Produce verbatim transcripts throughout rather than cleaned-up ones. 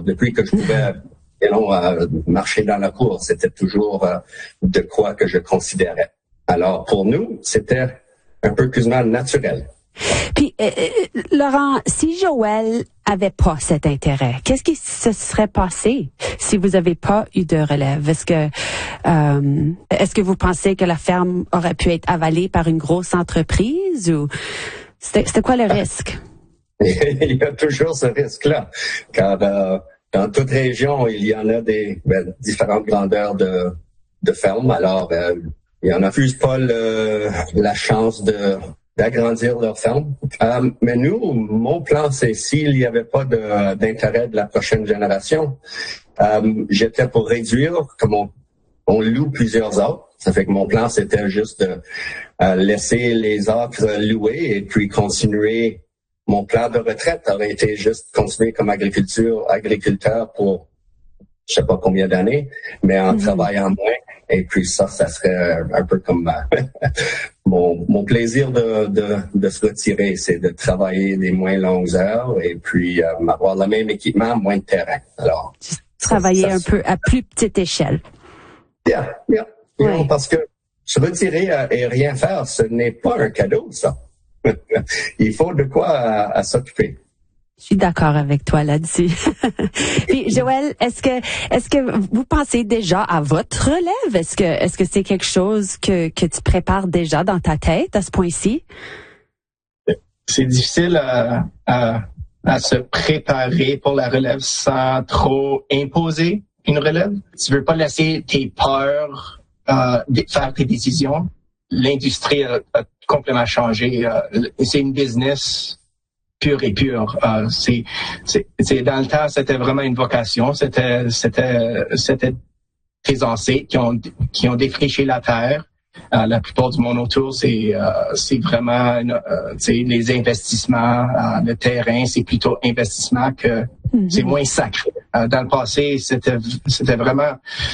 Depuis que je pouvais you know, euh, marcher dans la cour, c'était toujours euh, de quoi que je considérais. Alors, pour nous, c'était un peu quasiment naturel. Puis, euh, Laurent, si Joël avait pas cet intérêt, qu'est-ce qui se serait passé si vous avez pas eu de relève? Est-ce que, euh, est-ce que vous pensez que la ferme aurait pu être avalée par une grosse entreprise ou c'était, c'était quoi le risque? Il y a toujours ce risque-là, car euh, dans toute région, il y en a des ben, différentes grandeurs de, de fermes. Alors, euh, il y en a plus pas le, la chance de d'agrandir leur ferme. Euh, mais nous, mon plan, c'est s'il n'y avait pas de, d'intérêt de la prochaine génération, euh, j'étais pour réduire, comme on, on loue plusieurs acres. Ça fait que mon plan, c'était juste de euh, laisser les acres loués et puis continuer. Mon plan de retraite aurait été juste continuer comme agriculture, agriculteur pour je sais pas combien d'années, mais en mm-hmm. travaillant moins. Et puis ça, ça serait un peu comme mon, mon plaisir de, de, de se retirer, c'est de travailler des moins longues heures et puis euh, avoir le même équipement, moins de terrain. Alors, travailler ça, ça, un peu à plus petite échelle. Bien, bien. Oui. Parce que se retirer et rien faire, ce n'est pas un cadeau, ça. Il faut de quoi à, à s'occuper. Je suis d'accord avec toi là-dessus. Puis Joël, est-ce que est-ce que vous pensez déjà à votre relève? Est-ce que est-ce que c'est quelque chose que que tu prépares déjà dans ta tête à ce point-ci? C'est difficile à, à, à se préparer pour la relève sans trop imposer une relève. Tu veux pas laisser tes peurs euh, faire tes décisions. L'industrie a, a complètement changé. Euh, c'est une business pure et pure. Euh, c'est, c'est, c'est dans le temps, c'était vraiment une vocation. C'était, c'était, c'était des ancêtres qui ont qui ont défriché la terre. Euh, la plupart du monde autour, c'est euh, c'est vraiment, euh, tu sais, les investissements, euh, le terrain, c'est plutôt investissement que mm-hmm. c'est moins sacré. Euh, dans le passé, c'était c'était vraiment,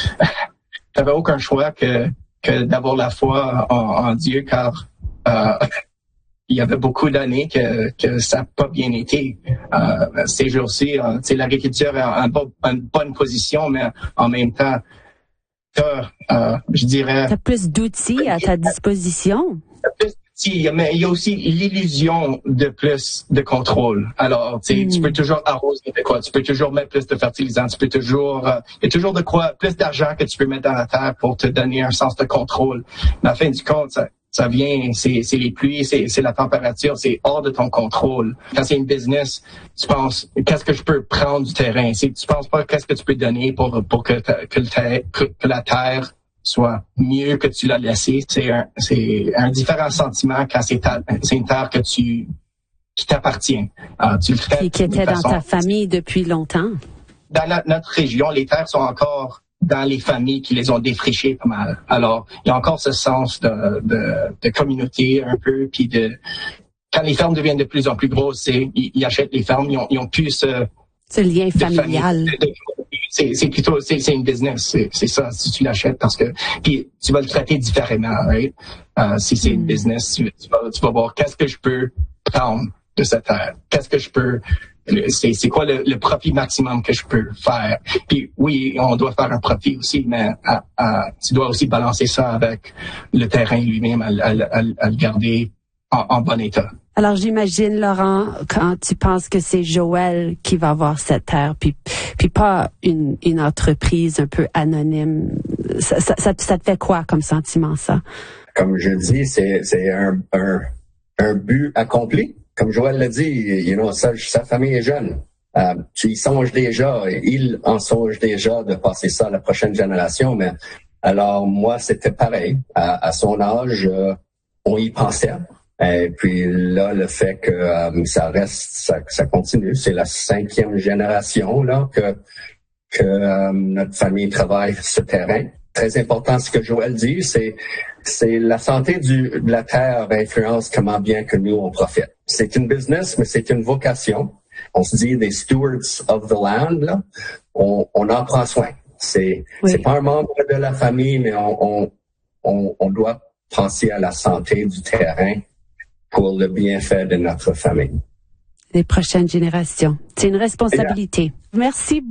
t'avais aucun choix que que d'avoir la foi en, en Dieu, car euh, il y avait beaucoup d'années que, que ça n'a pas bien été. Euh, ces jours-ci, euh, l'agriculture est en, en, en bonne position, mais en même temps, t'as, euh, je dirais... T'as plus d'outils à ta disposition. T'as plus d'outils, mais il y a aussi l'illusion de plus de contrôle. Alors, mm. tu peux toujours arroser de quoi, tu peux toujours mettre plus de fertilisants, tu peux toujours... Euh, il y a toujours de quoi, plus d'argent que tu peux mettre dans la terre pour te donner un sens de contrôle. Mais à la fin du compte, ça... Ça vient, c'est, c'est les pluies, c'est, c'est la température, c'est hors de ton contrôle. Quand c'est une business, tu penses, qu'est-ce que je peux prendre du terrain? C'est, tu penses pas qu'est-ce que tu peux donner pour, pour que, que, le terre, que, que la terre soit mieux que tu l'as laissé. C'est un, c'est un différent sentiment quand c'est, ta, c'est une terre que tu, qui t'appartient. Euh, tu le fais. Et qui était dans ta famille depuis longtemps. Dans la, notre région, les terres sont encore dans les familles qui les ont défrichées pas mal. Alors, il y a encore ce sens de, de, de communauté un peu, puis de quand les fermes deviennent de plus en plus grosses, c'est ils, ils achètent les fermes, ils ont, ils ont plus ce ce lien familial. De, de, c'est, c'est plutôt c'est, c'est une business, c'est, c'est ça si tu l'achètes parce que puis tu vas le traiter différemment, right? Euh, si c'est mm. une business, tu, tu vas tu vas voir qu'est-ce que je peux prendre de cette terre, qu'est-ce que je peux C'est, c'est quoi le, le profit maximum que je peux faire? Puis oui, on doit faire un profit aussi, mais à, à, tu dois aussi balancer ça avec le terrain lui-même, à, à, à, à le garder en, en bon état. Alors j'imagine, Laurent, quand tu penses que c'est Joël qui va avoir cette terre, puis puis pas une, une entreprise un peu anonyme, ça, ça, ça, ça te fait quoi comme sentiment, ça? Comme je dis, c'est, c'est un, un, un but accompli. Comme Joël l'a dit, you know, sa, sa famille est jeune. Euh, tu y songes déjà, il en songe déjà de passer ça à la prochaine génération. Mais alors moi, c'était pareil. À, à son âge, euh, on y pensait. Et puis là, le fait que euh, ça reste, ça, ça continue. C'est la cinquième génération là que que euh, notre famille travaille ce terrain. Très important, ce que Joël dit, c'est c'est la santé du, de la terre influence comment bien que nous on profite. C'est une business, mais c'est une vocation. On se dit des stewards of the land, là. On, on en prend soin. C'est oui. c'est pas un membre de la famille, mais on, on on on doit penser à la santé du terrain pour le bienfait de notre famille. Les prochaines générations. C'est une responsabilité. Yeah. Merci.